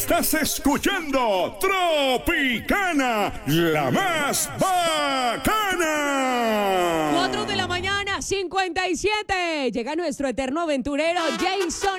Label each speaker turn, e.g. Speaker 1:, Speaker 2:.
Speaker 1: Estás escuchando Tropicana, la más bacana.
Speaker 2: 4 de la mañana, 57. Llega nuestro eterno aventurero Jason